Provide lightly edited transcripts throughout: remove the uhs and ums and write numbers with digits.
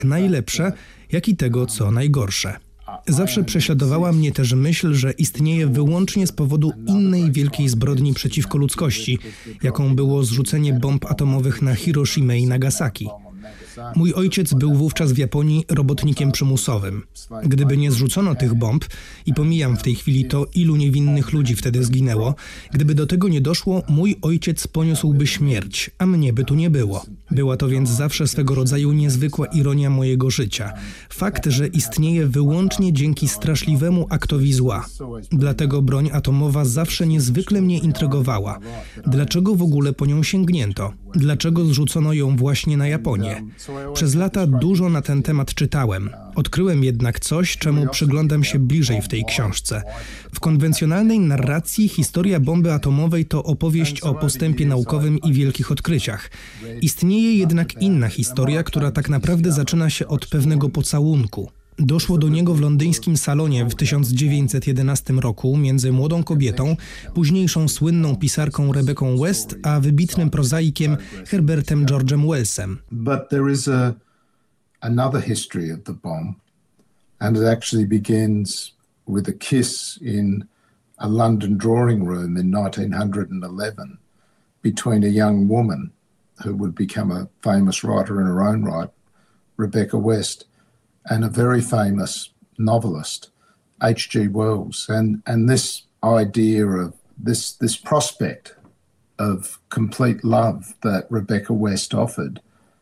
najlepsze, jak i tego, co najgorsze. Zawsze prześladowała mnie też myśl, że istnieje wyłącznie z powodu innej wielkiej zbrodni przeciwko ludzkości, jaką było zrzucenie bomb atomowych na Hiroshimę i Nagasaki. Mój ojciec był wówczas w Japonii robotnikiem przymusowym. Gdyby nie zrzucono tych bomb, i pomijam w tej chwili to, ilu niewinnych ludzi wtedy zginęło, gdyby do tego nie doszło, mój ojciec poniósłby śmierć, a mnie by tu nie było. Była to więc zawsze swego rodzaju niezwykła ironia mojego życia. Fakt, że istnieje wyłącznie dzięki straszliwemu aktowi zła. Dlatego broń atomowa zawsze niezwykle mnie intrygowała. Dlaczego w ogóle po nią sięgnięto? Dlaczego zrzucono ją właśnie na Japonię? Przez lata dużo na ten temat czytałem. Odkryłem jednak coś, czemu przyglądam się bliżej w tej książce. W konwencjonalnej narracji historia bomby atomowej to opowieść o postępie naukowym i wielkich odkryciach. Istnieje jednak inna historia, która tak naprawdę zaczyna się od pewnego pocałunku. Doszło do niego w londyńskim salonie w 1911 roku między młodą kobietą, późniejszą słynną pisarką Rebecą West, a wybitnym prozaikiem Herbertem George'em Wellsem. But there is another history of the bomb, and it actually begins with a kiss in a London drawing room in 1911 between a young woman who would become a famous writer in her own right, Rebecca West, and a very famous novelist, H.G. Wells. And this idea of this prospect of complete love that Rebecca West offered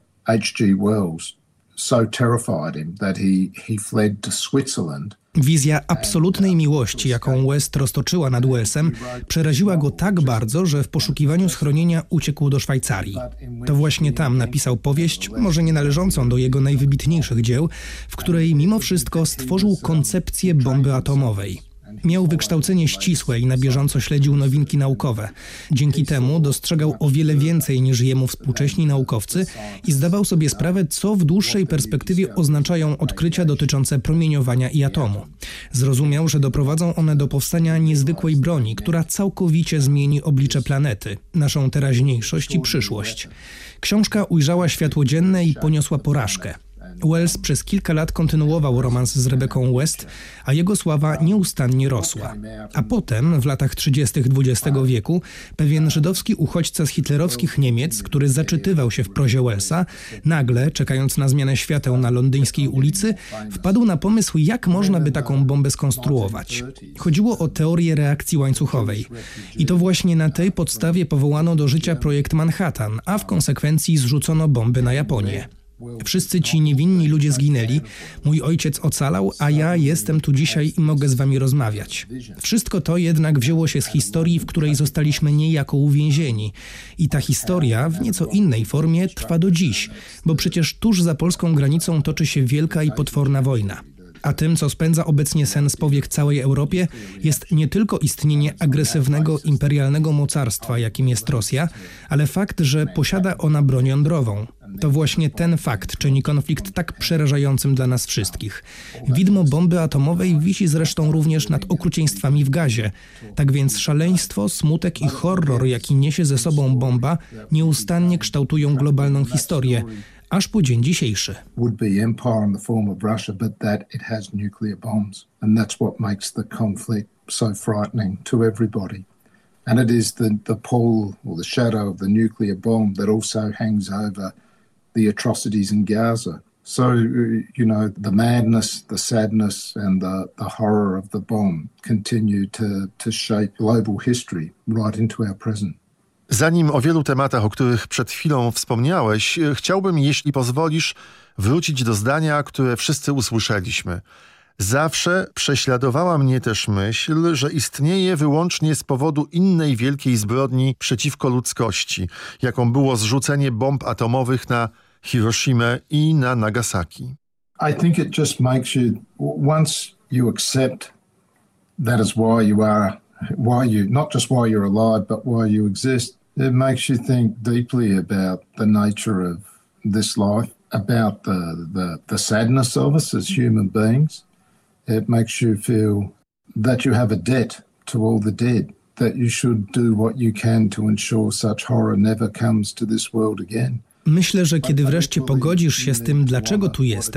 H.G. Wells so terrified him that he fled to Switzerland. Wizja absolutnej miłości, jaką West roztoczyła nad Wellsem, przeraziła go tak bardzo, że w poszukiwaniu schronienia uciekł do Szwajcarii. To właśnie tam napisał powieść, może nie należącą do jego najwybitniejszych dzieł, w której mimo wszystko stworzył koncepcję bomby atomowej. Miał wykształcenie ścisłe i na bieżąco śledził nowinki naukowe. Dzięki temu dostrzegał o wiele więcej niż jemu współcześni naukowcy i zdawał sobie sprawę, co w dłuższej perspektywie oznaczają odkrycia dotyczące promieniowania i atomu. Zrozumiał, że doprowadzą one do powstania niezwykłej broni, która całkowicie zmieni oblicze planety, naszą teraźniejszość i przyszłość. Książka ujrzała światło dzienne i poniosła porażkę. Wells przez kilka lat kontynuował romans z Rebecą West, a jego sława nieustannie rosła. A potem, w latach 30. XX wieku, pewien żydowski uchodźca z hitlerowskich Niemiec, który zaczytywał się w prozie Wellsa, nagle, czekając na zmianę świateł na londyńskiej ulicy, wpadł na pomysł, jak można by taką bombę skonstruować. Chodziło o teorię reakcji łańcuchowej. I to właśnie na tej podstawie powołano do życia projekt Manhattan, a w konsekwencji zrzucono bomby na Japonię. Wszyscy ci niewinni ludzie zginęli, mój ojciec ocalał, a ja jestem tu dzisiaj i mogę z wami rozmawiać. Wszystko to jednak wzięło się z historii, w której zostaliśmy niejako uwięzieni. I ta historia w nieco innej formie trwa do dziś, bo przecież tuż za polską granicą toczy się wielka i potworna wojna. A tym, co spędza obecnie sen z powiek całej Europie, jest nie tylko istnienie agresywnego, imperialnego mocarstwa, jakim jest Rosja, ale fakt, że posiada ona broń jądrową. To właśnie ten fakt czyni konflikt tak przerażającym dla nas wszystkich. Widmo bomby atomowej wisi zresztą również nad okrucieństwami w gazie. Tak więc szaleństwo, smutek i horror, jaki niesie ze sobą bomba, nieustannie kształtują globalną historię, aż po dzień dzisiejszy. Would be empire in the form of Russia, but that it has nuclear bombs. And that's what makes the conflict so frightening to everybody. And it is the pull or the shadow of the nuclear bomb that also hangs over the atrocities in Gaza. So, you know, the madness, the sadness and the horror of the bomb continue to shape global history right into our present. Zanim o wielu tematach, o których przed chwilą wspomniałeś, chciałbym, jeśli pozwolisz, wrócić do zdania, które wszyscy usłyszeliśmy. Zawsze prześladowała mnie też myśl, że istnieje wyłącznie z powodu innej wielkiej zbrodni przeciwko ludzkości, jaką było zrzucenie bomb atomowych na Hiroshimę i na Nagasaki. I think it just makes you, once you accept that is why you are, not just why you're alive, but why you exist, it makes you think deeply about the nature of this life, about the sadness of us as human beings. It makes you feel that you have a debt to all the dead, that you should do what you can to ensure such horror never comes to this world again. Myślę, że kiedy wreszcie pogodzisz się z tym, dlaczego tu jesteś,